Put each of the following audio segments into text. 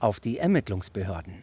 auf die Ermittlungsbehörden.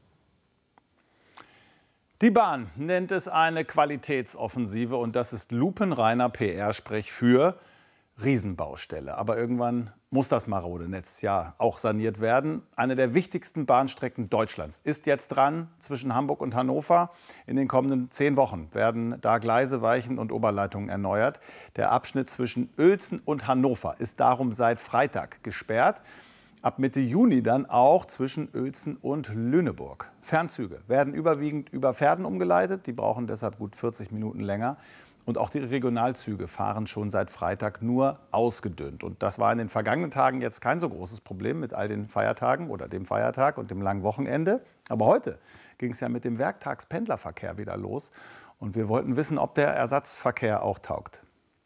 Die Bahn nennt es eine Qualitätsoffensive und das ist lupenreiner PR-Sprech für Riesenbaustelle. Aber irgendwann muss das marode Netz ja auch saniert werden. Eine der wichtigsten Bahnstrecken Deutschlands ist jetzt dran zwischen Hamburg und Hannover. In den kommenden 10 Wochen werden da Gleise, Weichen und Oberleitungen erneuert. Der Abschnitt zwischen Uelzen und Hannover ist darum seit Freitag gesperrt. Ab Mitte Juni dann auch zwischen Uelzen und Lüneburg. Fernzüge werden überwiegend über Verden umgeleitet. Die brauchen deshalb gut 40 Minuten länger. Und auch die Regionalzüge fahren schon seit Freitag nur ausgedünnt. Und das war in den vergangenen Tagen jetzt kein so großes Problem mit all den Feiertagen oder dem Feiertag und dem langen Wochenende. Aber heute ging es ja mit dem Werktagspendlerverkehr wieder los. Und wir wollten wissen, ob der Ersatzverkehr auch taugt.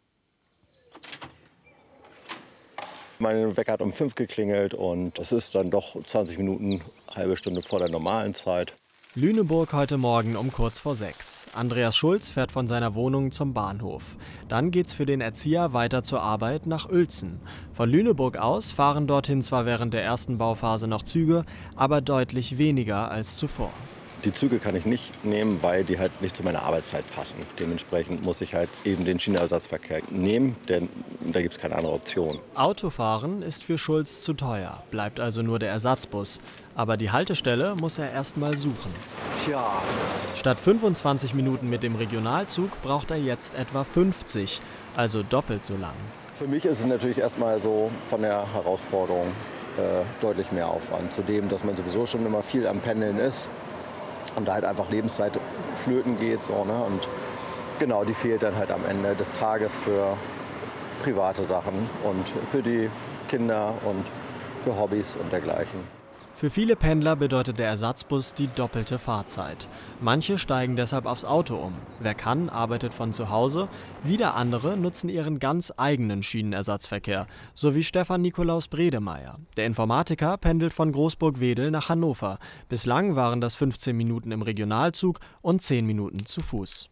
Mein Wecker hat um 5 geklingelt und es ist dann doch 20 Minuten, halbe Stunde vor der normalen Zeit. Lüneburg heute Morgen um kurz vor 6. Andreas Schulz fährt von seiner Wohnung zum Bahnhof. Dann geht's für den Erzieher weiter zur Arbeit nach Uelzen. Von Lüneburg aus fahren dorthin zwar während der ersten Bauphase noch Züge, aber deutlich weniger als zuvor. Die Züge kann ich nicht nehmen, weil die halt nicht zu meiner Arbeitszeit passen. Dementsprechend muss ich halt eben den Schienenersatzverkehr nehmen, denn da gibt es keine andere Option. Autofahren ist für Schulz zu teuer, bleibt also nur der Ersatzbus. Aber die Haltestelle muss er erst mal suchen. Tja. Statt 25 Minuten mit dem Regionalzug braucht er jetzt etwa 50, also doppelt so lang. Für mich ist es natürlich erstmal so von der Herausforderung deutlich mehr Aufwand. Zudem, dass man sowieso schon immer viel am Pendeln ist. Und da halt einfach Lebenszeit flöten geht. So, ne? Und genau, die fehlt dann halt am Ende des Tages für private Sachen und für die Kinder und für Hobbys und dergleichen. Für viele Pendler bedeutet der Ersatzbus die doppelte Fahrzeit. Manche steigen deshalb aufs Auto um. Wer kann, arbeitet von zu Hause. Wieder andere nutzen ihren ganz eigenen Schienenersatzverkehr. So wie Stefan Nikolaus Bredemeier. Der Informatiker pendelt von Großburg-Wedel nach Hannover. Bislang waren das 15 Minuten im Regionalzug und 10 Minuten zu Fuß.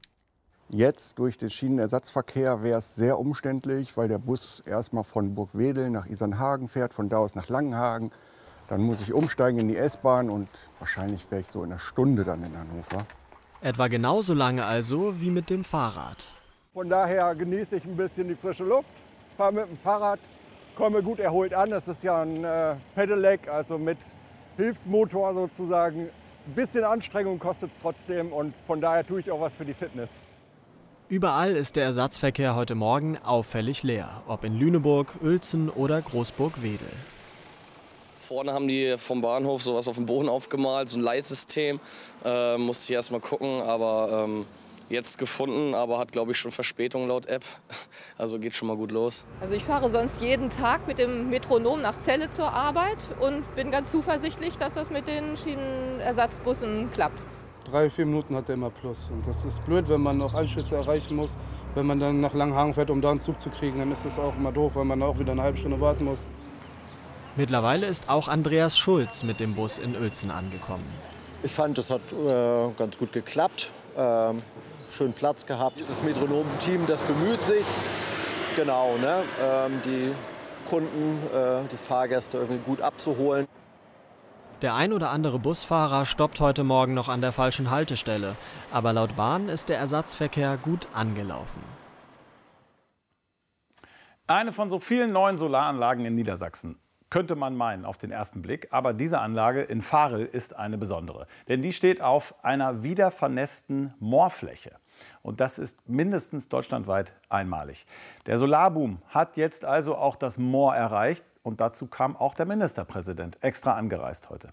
Jetzt durch den Schienenersatzverkehr wäre es sehr umständlich, weil der Bus erstmal von Burgwedel nach Isernhagen fährt, von da aus nach Langenhagen. Dann muss ich umsteigen in die S-Bahn und wahrscheinlich wäre ich so in einer Stunde dann in Hannover. Etwa genauso lange also wie mit dem Fahrrad. Von daher genieße ich ein bisschen die frische Luft, fahre mit dem Fahrrad, komme gut erholt an. Das ist ja ein Pedelec, also mit Hilfsmotor sozusagen. Ein bisschen Anstrengung kostet es trotzdem und von daher tue ich auch was für die Fitness. Überall ist der Ersatzverkehr heute Morgen auffällig leer, ob in Lüneburg, Uelzen oder Großburg-Wedel. Vorne haben die vom Bahnhof sowas auf dem Boden aufgemalt, so ein Leitsystem. Musste ich erst mal gucken, aber jetzt gefunden, aber hat, glaube ich, schon Verspätung laut App. Also geht schon mal gut los. Also ich fahre sonst jeden Tag mit dem Metronom nach Celle zur Arbeit und bin ganz zuversichtlich, dass das mit den Schienenersatzbussen klappt. 3-4 Minuten hat er immer Plus. Und das ist blöd, wenn man noch Anschlüsse erreichen muss. Wenn man dann nach Langenhagen fährt, um da einen Zug zu kriegen, dann ist das auch immer doof, weil man auch wieder eine halbe Stunde warten muss. Mittlerweile ist auch Andreas Schulz mit dem Bus in Uelzen angekommen. Ich fand, das hat ganz gut geklappt. Schön Platz gehabt. Das Metronom-Team, das bemüht sich, genau, ne, die Kunden, die Fahrgäste irgendwie gut abzuholen. Der ein oder andere Busfahrer stoppt heute Morgen noch an der falschen Haltestelle. Aber laut Bahn ist der Ersatzverkehr gut angelaufen. Eine von so vielen neuen Solaranlagen in Niedersachsen. Könnte man meinen auf den ersten Blick. Aber diese Anlage in Varel ist eine besondere. Denn die steht auf einer wiedervernässten Moorfläche. Und das ist mindestens deutschlandweit einmalig. Der Solarboom hat jetzt also auch das Moor erreicht. Und dazu kam auch der Ministerpräsident extra angereist heute.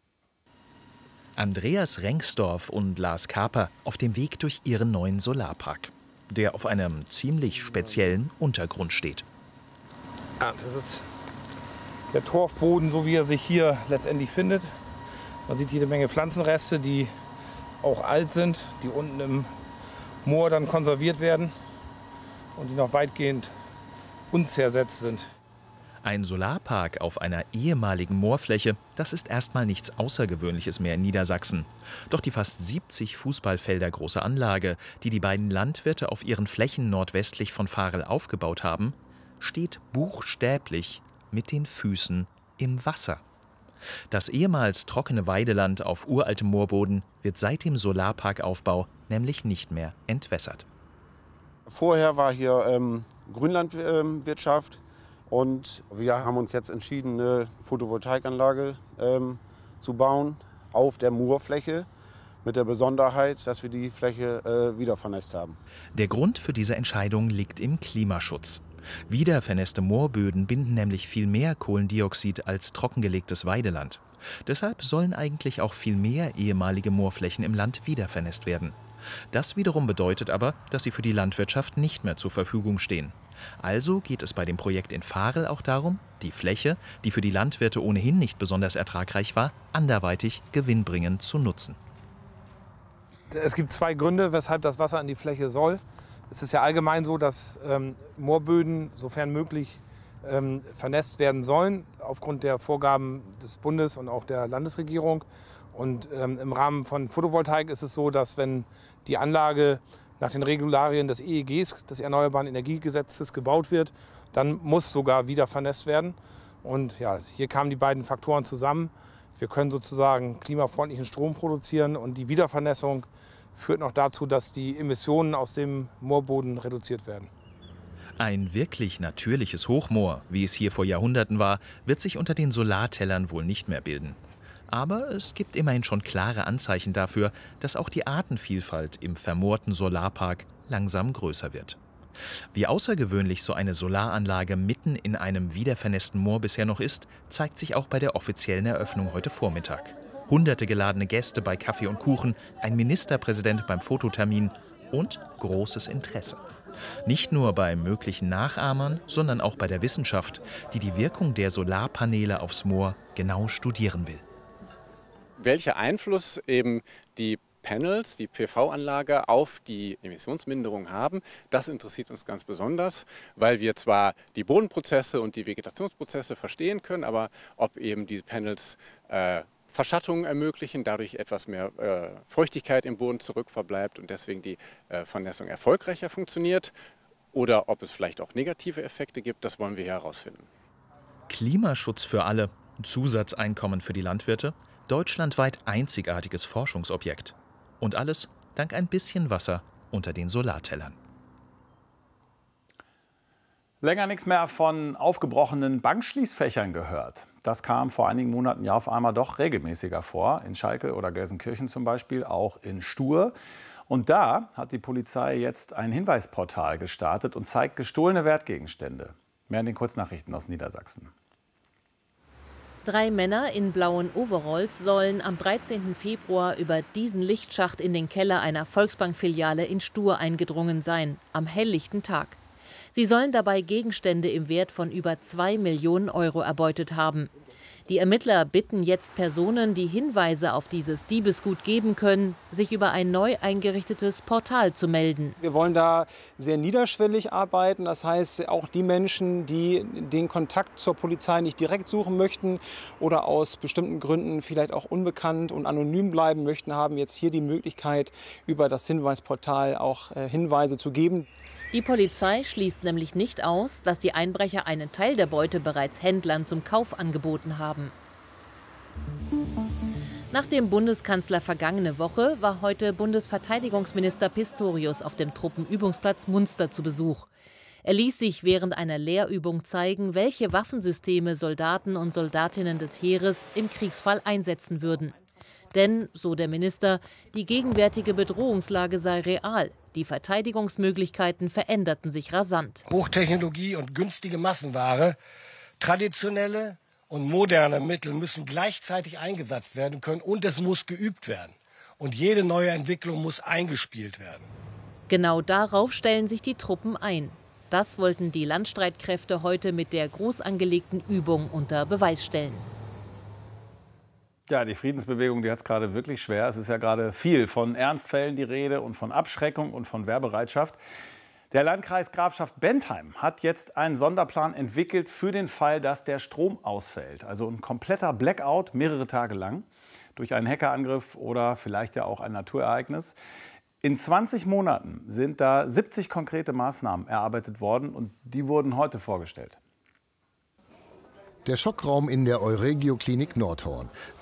Andreas Rengsdorf und Lars Kaper auf dem Weg durch ihren neuen Solarpark, der auf einem ziemlich speziellen Untergrund steht. Ja, das ist der Torfboden, so wie er sich hier letztendlich findet. Man sieht jede Menge Pflanzenreste, die auch alt sind, die unten im Moor dann konserviert werden und die noch weitgehend unzersetzt sind. Ein Solarpark auf einer ehemaligen Moorfläche, das ist erstmal nichts Außergewöhnliches mehr in Niedersachsen. Doch die fast 70 Fußballfelder große Anlage, die die beiden Landwirte auf ihren Flächen nordwestlich von Varel aufgebaut haben, steht buchstäblich mit den Füßen im Wasser. Das ehemals trockene Weideland auf uraltem Moorboden wird seit dem Solarparkaufbau nämlich nicht mehr entwässert. Vorher war hier Grünlandwirtschaft und wir haben uns jetzt entschieden, eine Photovoltaikanlage zu bauen auf der Moorfläche mit der Besonderheit, dass wir die Fläche wieder vernässt haben. Der Grund für diese Entscheidung liegt im Klimaschutz. Wiedervernässte Moorböden binden nämlich viel mehr Kohlendioxid als trockengelegtes Weideland. Deshalb sollen eigentlich auch viel mehr ehemalige Moorflächen im Land wiedervernässt werden. Das wiederum bedeutet aber, dass sie für die Landwirtschaft nicht mehr zur Verfügung stehen. Also geht es bei dem Projekt in Varel auch darum, die Fläche, die für die Landwirte ohnehin nicht besonders ertragreich war, anderweitig gewinnbringend zu nutzen. Es gibt zwei Gründe, weshalb das Wasser an die Fläche soll. Es ist ja allgemein so, dass Moorböden, sofern möglich, vernässt werden sollen, aufgrund der Vorgaben des Bundes und auch der Landesregierung. Und im Rahmen von Photovoltaik ist es so, dass wenn die Anlage nach den Regularien des EEGs, des Erneuerbaren Energiegesetzes, gebaut wird, dann muss sogar wieder vernässt werden. Und ja, hier kamen die beiden Faktoren zusammen. Wir können sozusagen klimafreundlichen Strom produzieren und die Wiedervernässung führt noch dazu, dass die Emissionen aus dem Moorboden reduziert werden. Ein wirklich natürliches Hochmoor, wie es hier vor Jahrhunderten war, wird sich unter den Solartellern wohl nicht mehr bilden. Aber es gibt immerhin schon klare Anzeichen dafür, dass auch die Artenvielfalt im vermoorten Solarpark langsam größer wird. Wie außergewöhnlich so eine Solaranlage mitten in einem wiedervernässten Moor bisher noch ist, zeigt sich auch bei der offiziellen Eröffnung heute Vormittag. Hunderte geladene Gäste bei Kaffee und Kuchen, ein Ministerpräsident beim Fototermin und großes Interesse. Nicht nur bei möglichen Nachahmern, sondern auch bei der Wissenschaft, die die Wirkung der Solarpaneele aufs Moor genau studieren will. Welcher Einfluss eben die Panels, die PV-Anlage auf die Emissionsminderung haben, das interessiert uns ganz besonders, weil wir zwar die Bodenprozesse und die Vegetationsprozesse verstehen können, aber ob eben die Panels Verschattungen ermöglichen, dadurch etwas mehr Feuchtigkeit im Boden zurückverbleibt und deswegen die Vernässung erfolgreicher funktioniert, oder ob es vielleicht auch negative Effekte gibt, das wollen wir herausfinden. Klimaschutz für alle, Zusatzeinkommen für die Landwirte, deutschlandweit einzigartiges Forschungsobjekt. Und alles dank ein bisschen Wasser unter den Solartellern. Länger nichts mehr von aufgebrochenen Bankschließfächern gehört. Das kam vor einigen Monaten ja auf einmal doch regelmäßiger vor. In Schalke oder Gelsenkirchen zum Beispiel, auch in Stur. Und da hat die Polizei jetzt ein Hinweisportal gestartet und zeigt gestohlene Wertgegenstände. Mehr in den Kurznachrichten aus Niedersachsen. 3 Männer in blauen Overalls sollen am 13. Februar über diesen Lichtschacht in den Keller einer Volksbank-Filiale in Stur eingedrungen sein, am helllichten Tag. Sie sollen dabei Gegenstände im Wert von über 2 Millionen Euro erbeutet haben. Die Ermittler bitten jetzt Personen, die Hinweise auf dieses Diebesgut geben können, sich über ein neu eingerichtetes Portal zu melden. Wir wollen da sehr niederschwellig arbeiten. Das heißt, auch die Menschen, die den Kontakt zur Polizei nicht direkt suchen möchten oder aus bestimmten Gründen vielleicht auch unbekannt und anonym bleiben möchten, haben jetzt hier die Möglichkeit, über das Hinweisportal auch Hinweise zu geben. Die Polizei schließt nämlich nicht aus, dass die Einbrecher einen Teil der Beute bereits Händlern zum Kauf angeboten haben. Nach dem Bundeskanzler vergangene Woche war heute Bundesverteidigungsminister Pistorius auf dem Truppenübungsplatz Munster zu Besuch. Er ließ sich während einer Lehrübung zeigen, welche Waffensysteme Soldaten und Soldatinnen des Heeres im Kriegsfall einsetzen würden. Denn, so der Minister, die gegenwärtige Bedrohungslage sei real. Die Verteidigungsmöglichkeiten veränderten sich rasant. Hochtechnologie und günstige Massenware, traditionelle und moderne Mittel müssen gleichzeitig eingesetzt werden können und es muss geübt werden. Und jede neue Entwicklung muss eingespielt werden. Genau darauf stellen sich die Truppen ein. Das wollten die Landstreitkräfte heute mit der groß angelegten Übung unter Beweis stellen. Ja, die Friedensbewegung, die hat es gerade wirklich schwer. Es ist ja gerade viel von Ernstfällen die Rede und von Abschreckung und von Wehrbereitschaft. Der Landkreis Grafschaft Bentheim hat jetzt einen Sonderplan entwickelt für den Fall, dass der Strom ausfällt. Also ein kompletter Blackout mehrere Tage lang durch einen Hackerangriff oder vielleicht ja auch ein Naturereignis. In 20 Monaten sind da 70 konkrete Maßnahmen erarbeitet worden und die wurden heute vorgestellt. Der Schockraum in der Euregio Klinik Nordhorn.